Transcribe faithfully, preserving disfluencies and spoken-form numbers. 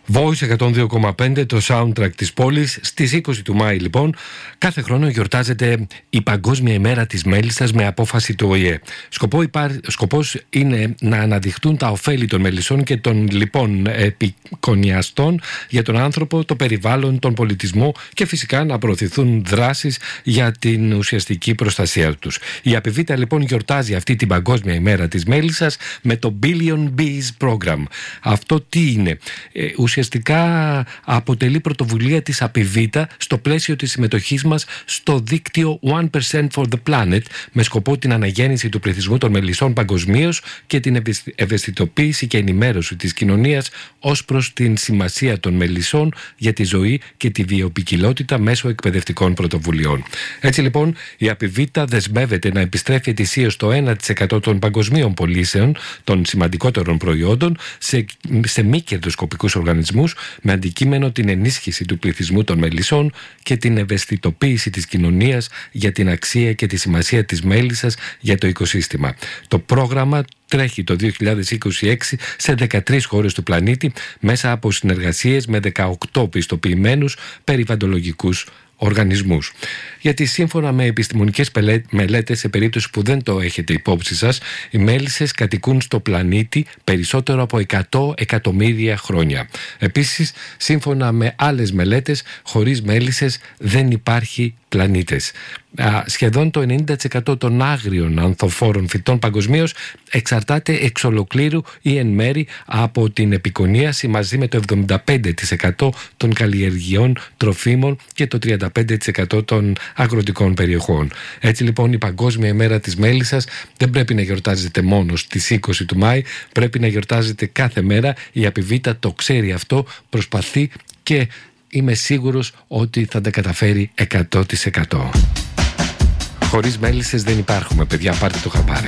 Voice εκατόν δύο κόμμα πέντε, το soundtrack της πόλης. Στις είκοσι του Μάη λοιπόν κάθε χρόνο γιορτάζεται η Παγκόσμια ημέρα της μέλισσας με απόφαση του Ο Η Ε. Σκοπό υπάρ... Σκοπός είναι να αναδειχτούν τα ωφέλη των μελισσών και των λοιπών επικονιαστών για τον άνθρωπο, το περιβάλλον, τον πολιτισμό και φυσικά να προωθηθούν δράσεις για την ουσιαστική προστασία τους. Η Απιβίτα λοιπόν γιορτάζει αυτή την Παγκόσμια ημέρα της μέλισσας με το Billion Bees Program. Αυτό τι είναι? Ε, ουσιαστικά αποτελεί πρωτοβουλία της Απιβίτα στο πλαίσιο της συμμετοχής μας στο δίκτυο one percent for the Planet με σκοπό την αναγέννηση του πληθυσμού των μελισσών παγκοσμίως και την ευαισθητοποίηση και ενημέρωση της κοινωνίας ως προς την σημασία των μελισσών για τη ζωή και τη βιοποικιλότητα μέσω εκπαιδευτικών πρωτοβουλειών. Έτσι λοιπόν η Απιβίτα δεσμεύεται να επιστρέφει ετησίως το ένα τοις εκατό των παγκοσμίων πωλήσεων των σημαντικότερων προϊόντων σε, σε μη κερδοσκοπικούς οργανισμούς με αντικείμενο την ενίσχυση του πληθυσμού των μελισσών και την ευαισθητοποίηση της κοινωνίας για την αξία και τη σημασία της μέλισσας για το οικοσύστημα. Το πρόγραμμα τρέχει το δύο χιλιάδες είκοσι έξι σε δεκατρείς χώρες του πλανήτη μέσα από συνεργασίες με δεκαοκτώ πιστοποιημένους περιβαλλοντολογικούς οργανισμούς. Γιατί σύμφωνα με επιστημονικές μελέτες, σε περίπτωση που δεν το έχετε υπόψη σας, οι μέλισσες κατοικούν στο πλανήτη περισσότερο από εκατό εκατομμύρια χρόνια. Επίσης, σύμφωνα με άλλες μελέτες, χωρίς μέλισσες δεν υπάρχει πλανήτες. Α, σχεδόν το ενενήντα τοις εκατό των άγριων ανθοφόρων φυτών παγκοσμίως εξαρτάται εξ ολοκλήρου ή εν μέρη από την επικονίαση μαζί με το εβδομήντα πέντε τοις εκατό των καλλιεργειών τροφίμων και το τριάντα πέντε τοις εκατό των αγροτικών περιοχών. Έτσι λοιπόν η Παγκόσμια ημέρα της μέλισσας δεν πρέπει να γιορτάζεται μόνο στις είκοσι του Μάη, πρέπει να γιορτάζεται κάθε μέρα. Η Απιβίτα το ξέρει αυτό, προσπαθεί και είμαι σίγουρος ότι θα τα καταφέρει εκατό τοις εκατό. Χωρίς μέλισσες δεν υπάρχουμε, παιδιά, πάρτε το χαμπάρι.